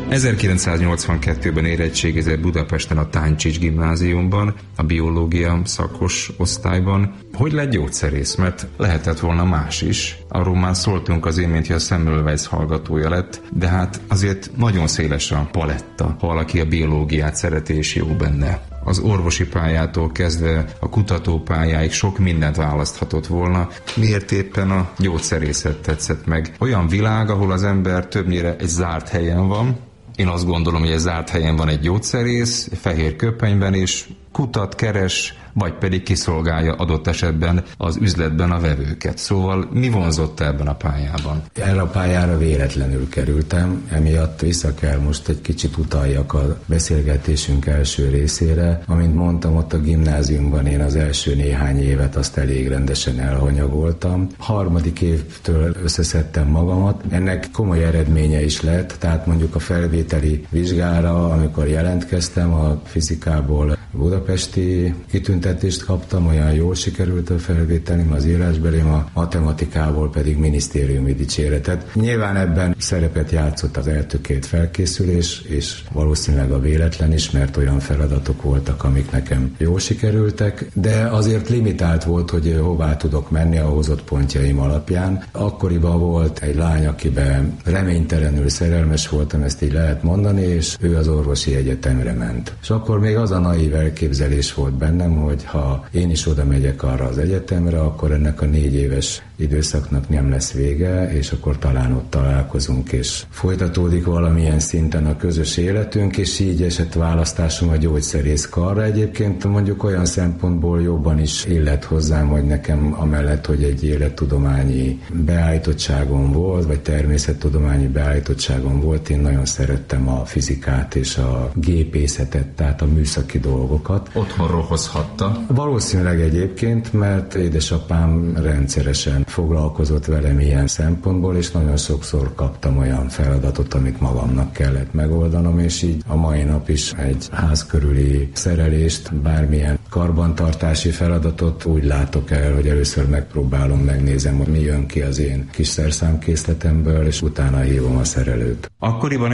1982-ben érettségizett Budapesten a Táncsics gimnáziumban, a biológia szakos osztályban. Hogy lett gyógyszerész? Mert lehetett volna más is. Arról már szóltunk az imént, hogy a Semmelweis hallgatója lett, de hát azért nagyon széles a paletta, ha valaki a biológiát szereti és jó benne. Az orvosi pályától kezdve a kutatópályáig sok mindent választhatott volna. Miért éppen a gyógyszerészet tetszett meg? Olyan világ, ahol az ember többnyire egy zárt helyen van. Én azt gondolom, hogy egy zárt helyen van egy gyógyszerész, fehér köpenyben, és kutat, keres, vagy pedig kiszolgálja adott esetben az üzletben a vevőket. Szóval mi vonzott ebben a pályában? Erre a pályára véletlenül kerültem, emiatt vissza kell most egy kicsit utaljak a beszélgetésünk első részére. Amint mondtam, ott a gimnáziumban én az első néhány évet azt elég rendesen elhanyagoltam. Harmadik évtől összeszedtem magamat. Ennek komoly eredménye is lett, tehát mondjuk a felvételi vizsgára, amikor jelentkeztem, a fizikából budapesti kitüntetést kaptam, olyan jól sikerült a felvételim, az írásbelém, a matematikából pedig minisztériumi dicséretet. Nyilván ebben szerepet játszott az eltökélt felkészülés, és valószínűleg a véletlen is, mert olyan feladatok voltak, amik nekem jól sikerültek, de azért limitált volt, hogy hová tudok menni a hozott pontjaim alapján. Akkoriban volt egy lány, akiben reménytelenül szerelmes voltam, ezt így lehet mondani, és ő az orvosi egyetemre ment. És akkor még az a naív elképzelés volt bennem, hogy ha én is oda megyek arra az egyetemre, akkor ennek a 4 éves időszaknak nem lesz vége, és akkor talán ott találkozunk, és folytatódik valamilyen szinten a közös életünk, és így esett választásom a gyógyszerész karra. Egyébként mondjuk olyan szempontból jobban is illet hozzám, hogy nekem amellett, hogy egy élettudományi beállítottságom volt, vagy természettudományi beállítottságom volt, én nagyon szerettem a fizikát és a gépészetet, tehát a műszaki dolgokat. Otthonról hozhatta? Valószínűleg egyébként, mert édesapám rendszeresen foglalkozott velem ilyen szempontból, és nagyon sokszor kaptam olyan feladatot, amit magamnak kellett megoldanom, és így a mai nap is egy ház körüli szerelést, bármilyen karbantartási feladatot úgy látok el, hogy először megpróbálom, megnézem, hogy mi jön ki az én kis szerszámkészletemből, és utána hívom a szerelőt. Akkoriban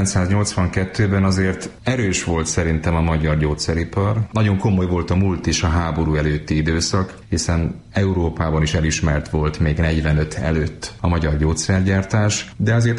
1982-ben azért erős volt szerintem a magyar gyógyszeripar. Nagyon komoly volt a múlt is, a háború előtti időszak, hiszen Európában is elismert volt még 45 előtt a magyar gyógyszergyártás, de azért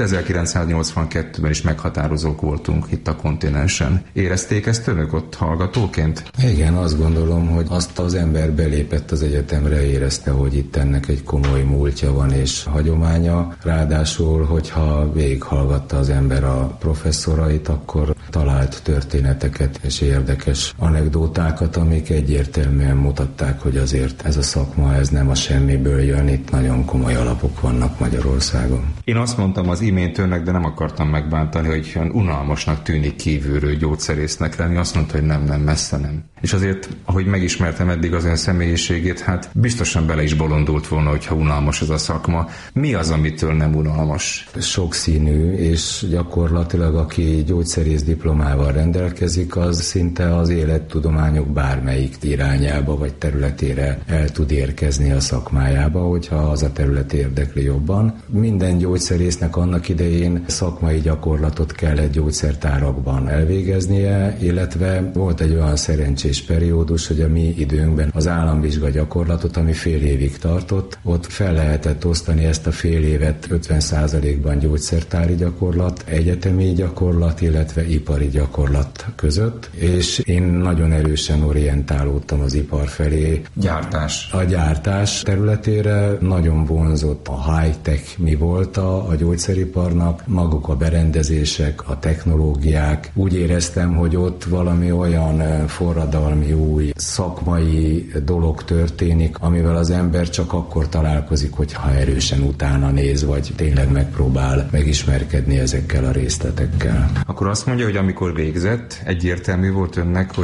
1982-ben is meghatározók voltunk itt a kontinensen. Érezték ezt önök ott hallgatóként? Igen, azt gondolom, hogy azt az ember belépett az egyetemre, érezte, hogy itt ennek egy komoly múltja van és hagyománya. Ráadásul, hogyha végighallgatta az ember a professzorait, akkor talált történeteket és érdekes anekdótákat, amik egyértelműen mutatták, hogy azért ez a szakma, ez nem a semmiből jön, itt nagyon komoly alapok vannak Magyarországon. Én azt mondtam az imént önnek, de nem akartam megbántani, hogy olyan unalmasnak tűnik kívülről gyógyszerésznek lenni. Azt mondta, hogy nem, messze nem. És azért, ahogy megismertem eddig az ön személyiségét, hát biztosan bele is bolondult volna, hogyha unalmas ez a szakma. Mi az, amitől nem unalmas? Sokszínű, és gyakorlatilag aki gyógyszerész diplomával rendelkezik, az szinte az élettudományok bármelyik irányába vagy területére el tud érkezni a szakmájába, hogyha az a terület érdekli jobban. Minden gyógyszerésznek annak idején szakmai gyakorlatot kellett gyógyszertárakban elvégeznie, illetve volt egy olyan szerencsés periódus, hogy a mi időnkben az államvizsga gyakorlatot, ami fél évig tartott, ott fel lehetett osztani ezt a fél évet 50%-ban gyógyszertári gyakorlat, egyetemi gyakorlat, illetve ipari gyakorlat között, és én nagyon erősen orientálódtam az ipar felé. Gyártás. A gyártás területére nagyon vonzott a high-tech mi volt a gyógyszeriparnak, maguk a berendezések, a technológiák. Úgy éreztem, hogy ott valami olyan forradalmi új szakmai dolog történik, amivel az ember csak akkor találkozik, hogyha erősen utána néz, vagy tényleg megpróbál megismerkedni ezekkel a részletekkel. Akkor azt mondja, hogy amikor végzett, egyértelmű volt önnek, hogy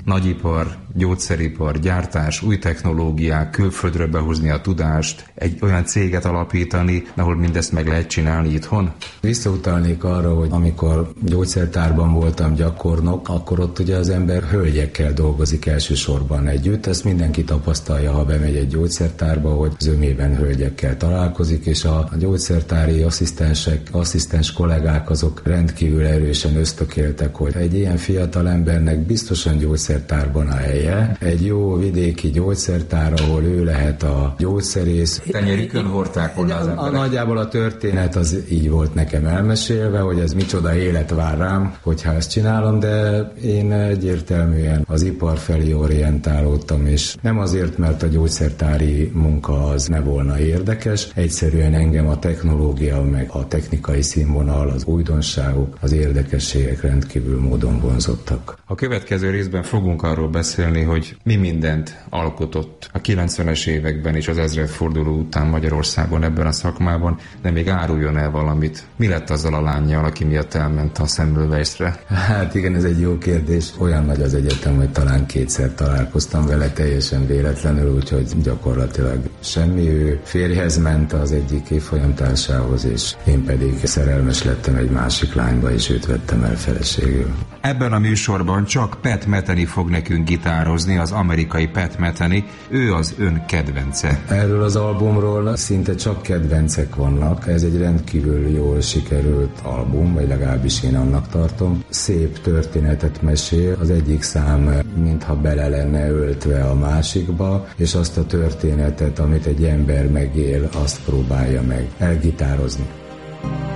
nagyipar, gyógyszeripar, gyártás, új technológiák, külföldről behozni a tudást, egy olyan céget alapítani, ahol mindezt meg lehet csinálni itthon? Visszautalnék arra, hogy amikor gyógyszertárban voltam gyakornok, akkor ott ugye az ember hölgyekkel dolgozik elsősorban együtt. Ezt mindenki tapasztalja, ha bemegy egy gyógyszertárba, hogy zömében hölgyekkel találkozik, és a gyógyszertári asszisztens kollégák azok rendkívül erősen ösztökéltek, hogy egy ilyen fiatal embernek biztosan gyógyszertárban a helye. Egy jó vidéki gyógyszertár, ahol ő lehet a gyógyszerész. Tenyérükön hordták volna az emberek. Nagyjából a történet az így volt nekem elmesélve, hogy ez micsoda élet vár rám, hogyha ezt csinálom, de én egyértelműen az ipar felé orientálódtam, és nem azért, mert a gyógyszertári munka az ne volna érdekes, egyszerűen engem a technológia, meg a technikai színvonal, az újdonságok, az érdekességek rendkívül módon vonzottak. A következő részben fogunk arról beszélni, hogy mi mindent alkotott a 90-es években és az ezredforduló után Magyarországon ebben a szakmában, de még áruljon el valamit. Mi lett azzal a lánnyal, aki miatt elment a Semmelweisre? Hát igen, ez egy jó kérdés. Olyan nagy az egyetem, hogy talán 2-szer találkoztam vele teljesen véletlenül, úgyhogy gyakorlatilag semmi. Ő férjhez ment az egyik évfolyamtársához, és én pedig szerelmes lettem egy másik lányba, és őt vettem el feleségül. Ebben a műsorban csak Pat Metheny fog nekünk gitározni, az amerikai Pat Metheny. Ő az ön kedvence. Erről az albumról szinte csak kedvencek vannak. Ez egy rendkívül jól sikerült album, vagy legalábbis én annak tartom. Szép történetet mesél. Az egyik szám, mintha bele lenne öltve a másikba, és azt a történetet, amit egy ember megél, azt próbálja meg elgitározni.